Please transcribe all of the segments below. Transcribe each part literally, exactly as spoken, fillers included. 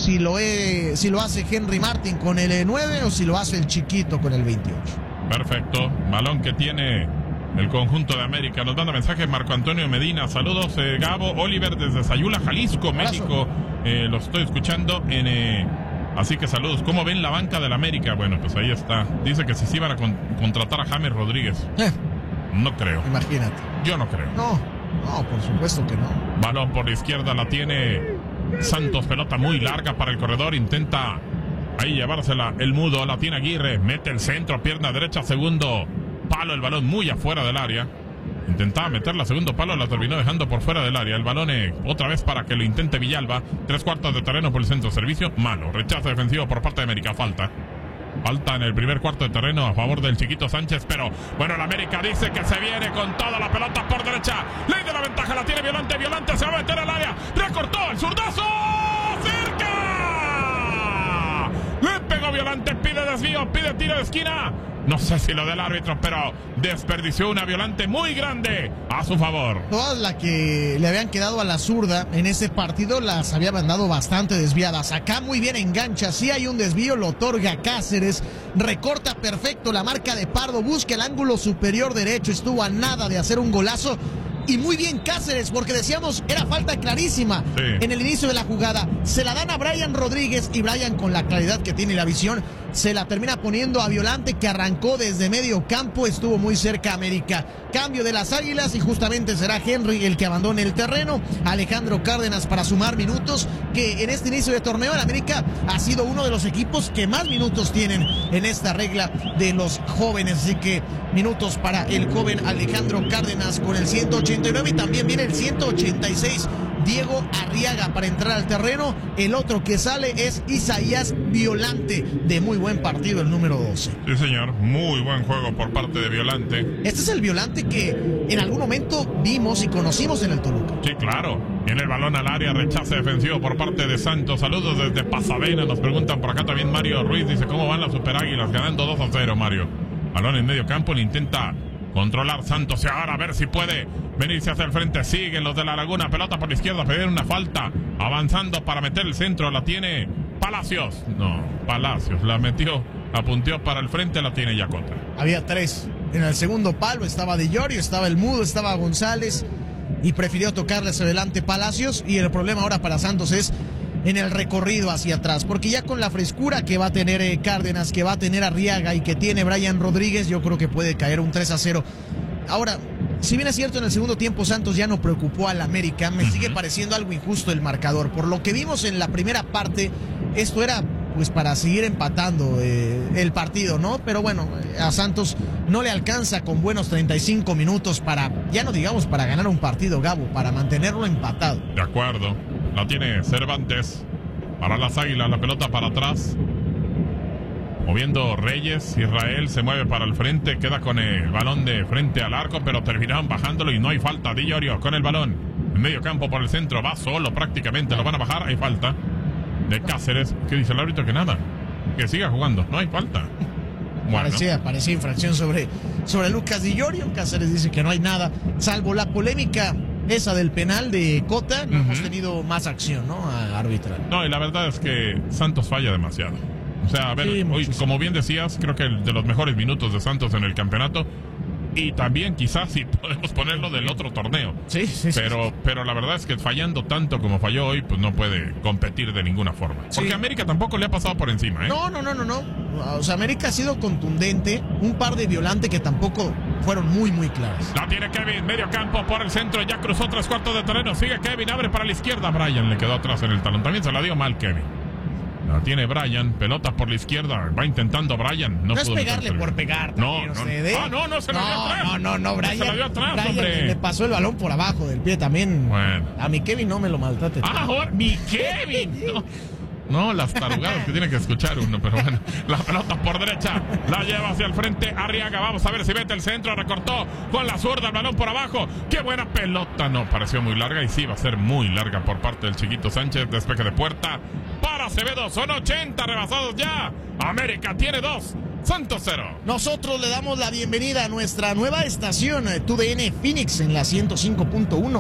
si lo, he, si lo hace Henry Martin con el nueve o si lo hace el chiquito con el veintiocho. Perfecto, balón que tiene el conjunto de América. Nos manda mensaje Marco Antonio Medina. Saludos, eh, Gabo, Oliver desde Sayula, Jalisco, México. Eh, lo estoy escuchando en... Eh, así que saludos. ¿Cómo ven la banca del América? Bueno, pues ahí está. Dice que si sí van a con, contratar a James Rodríguez. Eh, no creo. Imagínate. Yo no creo. No, no, por supuesto que no. Balón por la izquierda, la tiene Santos. Pelota muy larga para el corredor. Intenta ahí llevársela el mudo. La tiene Aguirre. Mete el centro, pierna derecha, segundo palo. El balón muy afuera del área. Intentaba meterla, segundo palo, la terminó dejando por fuera del área. El balón eh, otra vez para que lo intente Villalba. Tres cuartos de terreno por el centro, servicio malo. Rechazo defensivo por parte de América. Falta. Falta en el primer cuarto de terreno a favor del chiquito Sánchez. Pero bueno, el América dice que se viene con toda la pelota por derecha. Ley de la ventaja, la tiene Violante. Violante se va a meter al área. Recortó el zurdazo. ¡Cerca! Le pegó Violante, pide desvío, pide tiro de esquina. No sé si lo del árbitro, pero desperdició una Violante muy grande a su favor. Todas las que le habían quedado a la zurda en ese partido las había mandado bastante desviadas. Acá muy bien engancha, sí hay un desvío, lo otorga Cáceres, recorta perfecto la marca de Pardo, busca el ángulo superior derecho, estuvo a nada de hacer un golazo. Y muy bien Cáceres, porque decíamos, era falta clarísima sí. en el inicio de la jugada. Se la dan a Brian Rodríguez y Brian, con la claridad que tiene y la visión, se la termina poniendo a Violante, que arrancó desde medio campo, estuvo muy cerca América. Cambio de las Águilas y justamente será Henry el que abandone el terreno. Alejandro Cárdenas para sumar minutos, que en este inicio de torneo en América ha sido uno de los equipos que más minutos tienen en esta regla de los jóvenes. Así que minutos para el joven Alejandro Cárdenas con el ciento ochenta y nueve y también viene el ciento ochenta y seis. Diego Arriaga para entrar al terreno. El otro que sale es Isaías Violante, de muy buen partido, el número doce. Sí, señor, muy buen juego por parte de Violante. Este es el Violante que en algún momento vimos y conocimos en el Toluca. Sí, claro. Viene el balón al área, rechace defensivo por parte de Santos. Saludos desde Pasadena, nos preguntan por acá también Mario Ruiz. Dice, ¿cómo van las Super Águilas? Ganando dos a cero, Mario. Balón en medio campo, le intenta controlar Santos y ahora a ver si puede venirse hacia el frente. Siguen los de la Laguna, pelota por la izquierda, pidieron una falta, avanzando para meter el centro, la tiene Palacios. No, Palacios la metió, la punteó para el frente, la tiene Yacota. Había tres en el segundo palo, estaba De Llorio, estaba el Mudo, estaba González y prefirió tocarle hacia adelante Palacios. Y el problema ahora para Santos es en el recorrido hacia atrás, porque ya con la frescura que va a tener eh, Cárdenas, que va a tener Arriaga y que tiene Brian Rodríguez, yo creo que puede caer un tres a cero. Ahora, si bien es cierto, en el segundo tiempo Santos ya no preocupó al América, me uh-huh. sigue pareciendo algo injusto el marcador. Por lo que vimos en la primera parte, esto era pues para seguir empatando eh, el partido, ¿no? Pero bueno, a Santos no le alcanza con buenos treinta y cinco minutos para, ya no digamos para ganar un partido, Gabo, para mantenerlo empatado. De acuerdo, la tiene Cervantes para las Águilas, la pelota para atrás. Moviendo Reyes, Israel se mueve para el frente, queda con el balón de frente al arco, pero terminaron bajándolo y no hay falta. Di Llorio con el balón en medio campo por el centro, va solo prácticamente, lo van a bajar, hay falta de Cáceres. ¿Qué dice el árbitro? Que nada, que siga jugando, no hay falta. Bueno. Parecía, parecía infracción sobre, sobre Lucas Di Llorio. Cáceres dice que no hay nada, salvo la polémica esa del penal de Cota. No uh-huh. hemos tenido más acción, ¿no? Arbitral. No, y la verdad es que Santos falla demasiado. O sea, a ver, sí, hoy, como bien decías, creo que el de los mejores minutos de Santos en el campeonato. Y también quizás si podemos ponerlo del otro torneo. Sí, sí, pero, sí, sí. Pero la verdad es que fallando tanto como falló hoy, pues no puede competir de ninguna forma. Sí. Porque América tampoco le ha pasado por encima, ¿eh? No, no, no, no, no. O sea, América ha sido contundente. Un par de Violante que tampoco fueron muy, muy claras. La tiene Kevin, medio campo por el centro. Ya cruzó tres cuartos de terreno. Sigue Kevin, abre para la izquierda. Brian le quedó atrás en el talón. También se la dio mal Kevin. La tiene Brian, pelota por la izquierda, va intentando Brian. No, no es pegarle por pegar. No, no, usted, ¿eh? ah, no, no, se la no, dio atrás. No, no, no, Brian. Se la dio atrás, Brian hombre. Le pasó el balón por abajo del pie también. Bueno. A mi Kevin no me lo maltrate. Ah, ahora, mi Kevin. No. No, las tarugadas que tiene que escuchar uno, pero bueno. La pelota por derecha, la lleva hacia el frente Arriaga, vamos a ver si mete el centro, recortó con la zurda, el balón por abajo, qué buena pelota, no, pareció muy larga y sí, va a ser muy larga por parte del chiquito Sánchez, despeje de puerta para Acevedo, son ochenta rebasados ya, América tiene dos, Santos cero. Nosotros le damos la bienvenida a nuestra nueva estación, T U D N Phoenix, en la ciento cinco punto uno.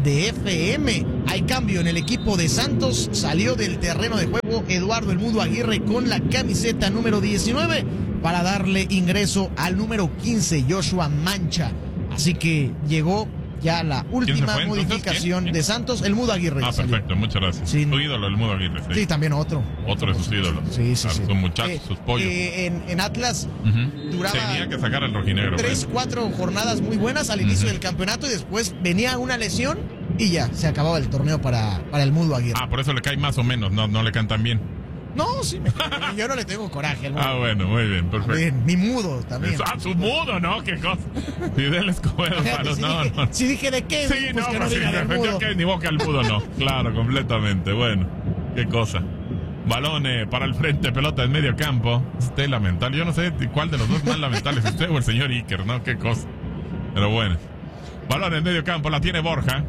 de F M. Hay cambio en el equipo de Santos. Salió del terreno de juego Eduardo El Mudo Aguirre con la camiseta número diecinueve para darle ingreso al número quince, Joshua Mancha. Así que llegó ya la última fue, modificación ¿Quién? de Santos, El Mudo Aguirre. Ah, perfecto, muchas gracias. Sí. Su ídolo, El Mudo Aguirre. Sí, sí también otro. Otro de sus ídolos. Sí, sí, claro, sí. Sus muchachos, eh, sus pollos. Eh, en, en Atlas uh-huh. duraba Tenía que sacar al rojinegro. Tres, bueno. cuatro jornadas muy buenas al inicio uh-huh. del campeonato y después venía una lesión y ya, se acababa el torneo para, para El Mudo Aguirre. Ah, por eso le cae más o menos, no, no le cantan bien. No, sí, me, yo no le tengo coraje al Mudo. Ah, bueno, muy bien, perfecto. Bien, mi Mudo también. Ah, su Mudo, ¿no? Qué cosa. Fidel Escobedo, para sí, no, dije, no. Sí dije de qué. Sí, pues no, que pues no sí, diga del Mudo. Que ni boca al Mudo, no. Claro, completamente. Bueno, qué cosa. Balón eh, para el frente, pelota en medio campo. Usted lamentable. Yo no sé cuál de los dos más lamentables, usted o el señor Iker, ¿no? Qué cosa. Pero bueno. Balón en medio campo, la tiene Borja.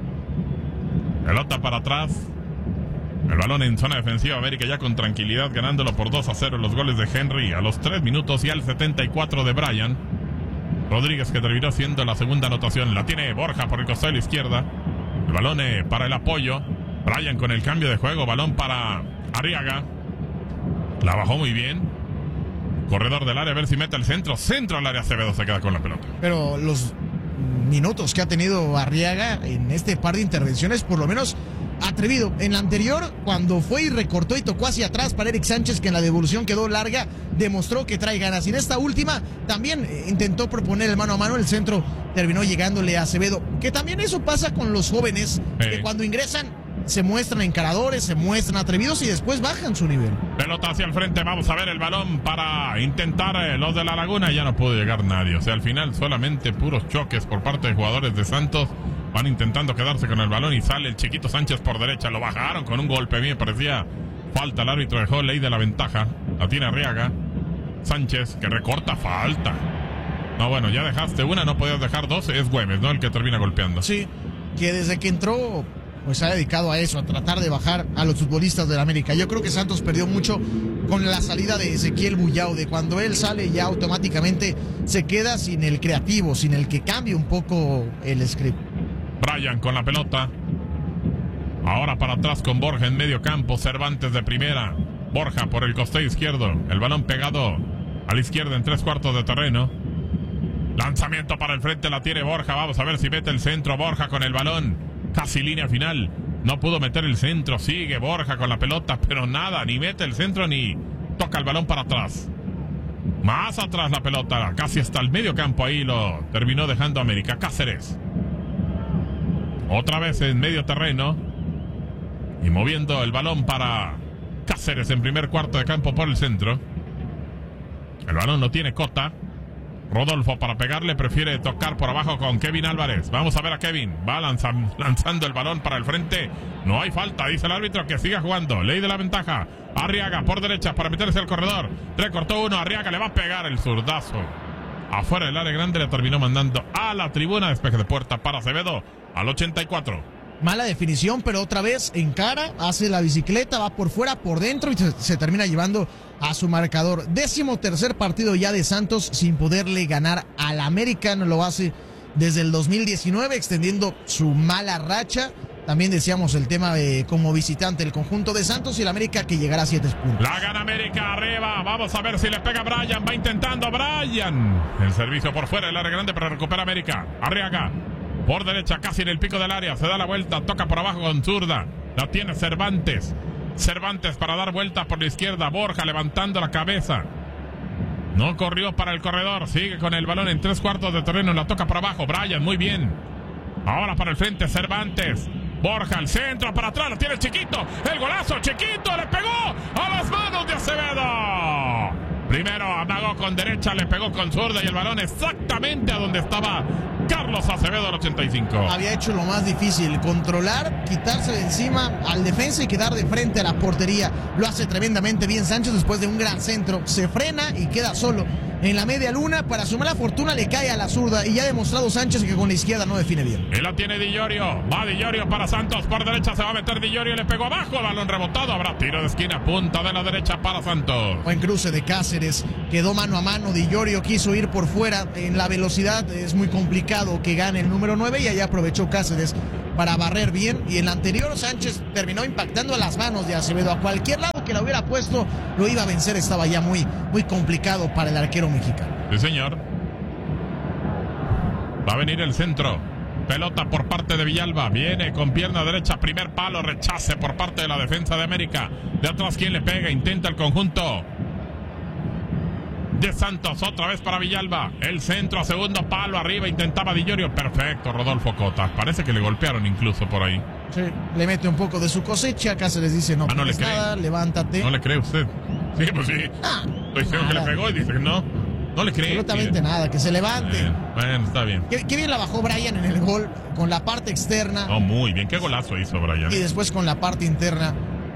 Pelota para atrás. El balón en zona defensiva, América ya con tranquilidad ganándolo por dos a cero los goles de Henry a los tres minutos y al setenta y cuatro de Brian Rodríguez, que terminó siendo la segunda anotación. La tiene Borja por el costado de la izquierda. El balón eh, para el apoyo. Brian con el cambio de juego, balón para Arriaga. La bajó muy bien. Corredor del área, a ver si mete el centro. Centro al área, Acevedo se queda con la pelota. Pero los minutos que ha tenido Arriaga en este par de intervenciones, por lo menos atrevido. En la anterior, cuando fue y recortó y tocó hacia atrás para Eric Sánchez, que en la devolución quedó larga, demostró que trae ganas. Y en esta última también intentó proponer el mano a mano, el centro terminó llegándole a Acevedo. Que también eso pasa con los jóvenes, sí. que cuando ingresan se muestran encaradores, se muestran atrevidos y después bajan su nivel. Pelota hacia el frente, vamos a ver el balón para intentar eh, los de la Laguna. Ya no pudo llegar nadie, o sea, al final solamente puros choques por parte de jugadores de Santos. Van intentando quedarse con el balón y sale el chiquito Sánchez por derecha. Lo bajaron con un golpe. A mí me parecía falta. El árbitro dejó ley de la ventaja. La tiene Arriaga. Sánchez que recorta falta. No, bueno, ya dejaste una, no podías dejar dos. Es Güemes, ¿no? El que termina golpeando. Sí, que desde que entró pues se ha dedicado a eso, a tratar de bajar a los futbolistas del América. Yo creo que Santos perdió mucho con la salida de Ezequiel Bullao. De cuando él sale ya automáticamente se queda sin el creativo, sin el que cambie un poco el script. Brian con la pelota. Ahora para atrás con Borja en medio campo. Cervantes de primera. Borja por el costado izquierdo. El balón pegado a la izquierda en tres cuartos de terreno. Lanzamiento para el frente, la tiene Borja. Vamos a ver si mete el centro. Borja con el balón. Casi línea final. No pudo meter el centro. Sigue Borja con la pelota, pero nada. Ni mete el centro ni toca el balón para atrás. Más atrás la pelota. Casi hasta el medio campo. Ahí lo terminó dejando América. Cáceres. Otra vez en medio terreno. Y moviendo el balón para Cáceres en primer cuarto de campo por el centro. El balón lo tiene Cota. Rodolfo para pegarle prefiere tocar por abajo con Kevin Álvarez. Vamos a ver a Kevin. Va lanzan, lanzando el balón para el frente. No hay falta, dice el árbitro, que siga jugando. Ley de la ventaja. Arriaga por derecha para meterse al corredor. Recortó uno. Arriaga le va a pegar el zurdazo. Afuera del área grande, le terminó mandando a la tribuna. Despeje de puerta para Acevedo al ochenta y cuatro. Mala definición, pero otra vez encara, hace la bicicleta, va por fuera, por dentro y se, se termina llevando a su marcador. Décimo tercer partido ya de Santos sin poderle ganar al América. Lo hace desde el dos mil diecinueve, extendiendo su mala racha. También decíamos el tema de como visitante el conjunto de Santos y el América que llegará a siete puntos. La gana América arriba. Vamos a ver si le pega Brian. Va intentando Brian. El servicio por fuera del área grande, pero recupera América. Arriaga. Por derecha, casi en el pico del área. Se da la vuelta, toca por abajo con zurda. La tiene Cervantes. Cervantes para dar vuelta por la izquierda. Borja levantando la cabeza. No corrió para el corredor. Sigue con el balón en tres cuartos de terreno. La toca por abajo. Brian, muy bien. Ahora para el frente, Cervantes. Borja, al centro, para atrás. La tiene Chiquito. El golazo, Chiquito. Le pegó a las manos de Acevedo. Primero amagó con derecha, le pegó con zurda y el balón exactamente a donde estaba Carlos Acevedo al ochenta y cinco. Había hecho lo más difícil, controlar, quitarse de encima al defensa y quedar de frente a la portería. Lo hace tremendamente bien Sánchez después de un gran centro. Se frena y queda solo en la media luna. Para su mala fortuna le cae a la zurda y ya ha demostrado Sánchez que con la izquierda no define bien. Y la tiene Di Llorio. Va Di Llorio para Santos. Por derecha se va a meter Di Llorio. Le pegó abajo. Balón rebotado. Habrá tiro de esquina. Punta de la derecha para Santos. Buen cruce de Cáceres. Quedó mano a mano. Di Llorio quiso ir por fuera. En la velocidad es muy complicado que gane el número nueve y allá aprovechó Cáceres para barrer bien. Y en la anterior Sánchez terminó impactando a las manos de Acevedo. A cualquier lado que la hubiera puesto lo iba a vencer. Estaba ya muy, muy complicado para el arquero mexicano. Sí, señor. Va a venir el centro. Pelota por parte de Villalba. Viene con pierna derecha. Primer palo. Rechace por parte de la defensa de América. De atrás, ¿quién le pega? Intenta el conjunto de Santos. Otra vez para Villalba. El centro. Segundo palo. Arriba. Intentaba Di Llorio. Perfecto. Rodolfo Cota. Parece que le golpearon incluso por ahí. Sí, le mete un poco de su cosecha. Acá se les dice no, ah, no le cree. Nada, levántate. ¿No le cree usted? Sí, pues sí. Ah, Estoy diciendo que le pegó y dice que no. No le cree. Absolutamente Bien. nada, que se levante. Bien, bueno, está bien. Qué, qué bien la bajó Brian en el gol, con la parte externa. Oh, muy bien. Qué golazo hizo Brian. Y después con la parte interna.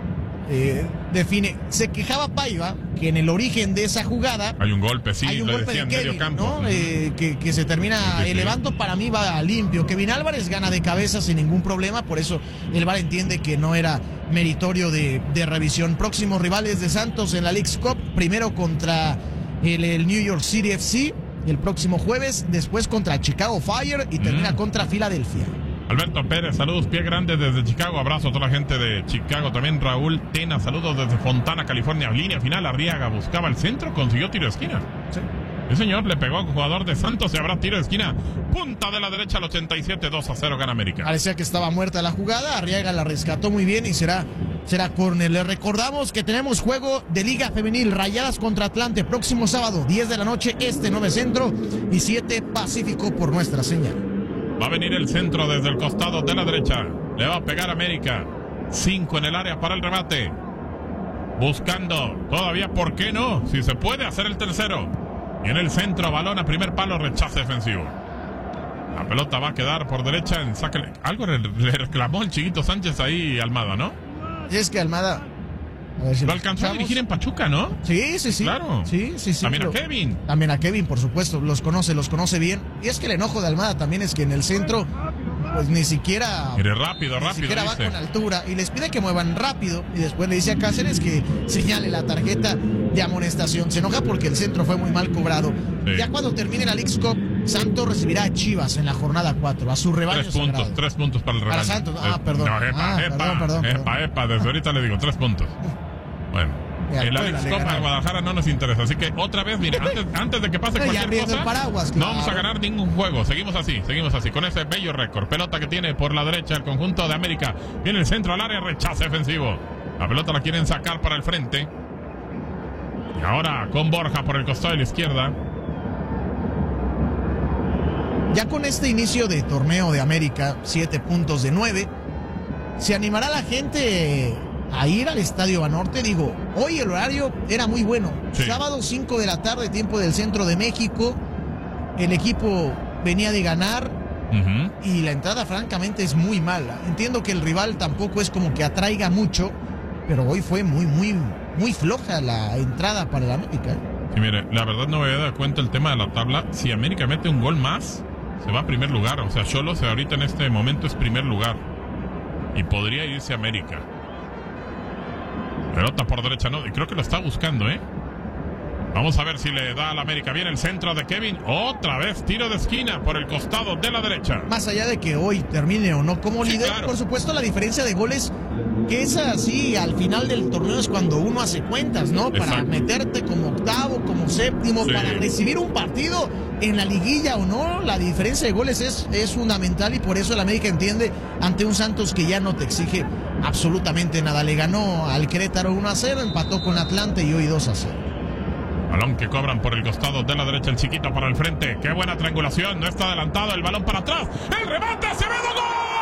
Eh, define. Se quejaba Paiva que en el origen de esa jugada hay un golpe, sí, hay un lo golpe decía de en Kevin, medio campo. ¿no? Uh-huh. Eh, que, que se termina sí, sí, elevando. sí. Para mí va limpio. Kevin Álvarez gana de cabeza sin ningún problema. Por eso el V A R entiende que no era meritorio de, de revisión. Próximos rivales de Santos en la Leagues Cup. Primero contra el, el New York City F C el próximo jueves. Después contra Chicago Fire y termina mm. contra Filadelfia. Alberto Pérez, saludos, pie grande desde Chicago, abrazo a toda la gente de Chicago, también Raúl Tena, saludos desde Fontana, California, línea final, Arriaga buscaba el centro, consiguió tiro de esquina. Sí. El señor le pegó al jugador de Santos y habrá tiro de esquina, punta de la derecha al ochenta y siete, dos a cero gana América. Parecía que estaba muerta la jugada, Arriaga la rescató muy bien y será, será córner. Le recordamos que tenemos juego de Liga Femenil, Rayadas contra Atlante, próximo sábado, diez de la noche, este nueve Centro y siete Pacífico por nuestra señal. Va a venir el centro desde el costado de la derecha. Le va a pegar América. Cinco en el área para el remate. Buscando. Todavía, ¿por qué no? Si se puede hacer el tercero. Y en el centro, balón a primer palo, rechace defensivo. La pelota va a quedar por derecha en saque. Algo le, le reclamó el chiquito Sánchez ahí, Almada, ¿no? Y es que Almada... A ver si lo alcanzó a dirigir en Pachuca, ¿no? Sí, sí, sí. Claro. Sí, sí, sí. También a Kevin. También a Kevin, por supuesto. Los conoce, los conoce bien. Y es que el enojo de Almada también es que en el centro, pues ni siquiera... Mire, rápido, ni rápido, siquiera dice. va con altura. Y les pide que muevan rápido. Y después le dice a Cáceres que señale la tarjeta de amonestación. Se enoja porque el centro fue muy mal cobrado. Sí. Ya cuando termine la Leagues Cup, Santos recibirá a Chivas en la jornada cuatro, a su rebaño Tres puntos, sagrado. tres puntos para el rebaño. Para Santos, ah, eh, perdón. No, epa, ah, epa, perdón, perdón, epa, perdón. epa, desde ahorita le digo, tres puntos. Bueno. En la Leagues Cup a Guadalajara no nos interesa. Así que otra vez, mire, antes, antes de que pase cualquier cosa, paraguas, claro. no vamos a ganar ningún juego. Seguimos así, seguimos así, con ese bello récord. Pelota que tiene por la derecha el conjunto de América. Viene el centro al área, rechace defensivo. La pelota la quieren sacar para el frente. Y ahora con Borja por el costado de la izquierda. Ya con este inicio de torneo de América, siete puntos de nueve, ¿se animará la gente a ir al Estadio Banorte? Digo, hoy el horario era muy bueno. Sí. Sábado cinco de la tarde, tiempo del centro de México. El equipo venía de ganar uh-huh. y la entrada francamente es muy mala. Entiendo que el rival tampoco es como que atraiga mucho, pero hoy fue muy, muy, muy floja la entrada para el América. Sí, mire, la verdad no me había dado cuenta el tema de la tabla. Si América mete un gol más, se va a primer lugar. O sea, Xolos ahorita en este momento es primer lugar. Y podría irse a América. Pelota por derecha, no, y creo que lo está buscando, ¿eh? Vamos a ver si le da al América. Viene el centro de Kevin. Otra vez tiro de esquina por el costado de la derecha. Más allá de que hoy termine o no como sí, líder, claro. Por supuesto la diferencia de goles, que es así, al final del torneo es cuando uno hace cuentas, ¿no? Exacto. Para meterte como octavo, como séptimo, sí. Para recibir un partido en la liguilla o no, la diferencia de goles es, es fundamental y por eso el América entiende ante un Santos que ya no te exige absolutamente nada. Le ganó al Querétaro uno a cero, empató con Atlante y hoy dos a cero. Balón que cobran por el costado de la derecha, el chiquito para el frente. Qué buena triangulación, no está adelantado, el balón para atrás. El remate, Acevedo, ¡gol!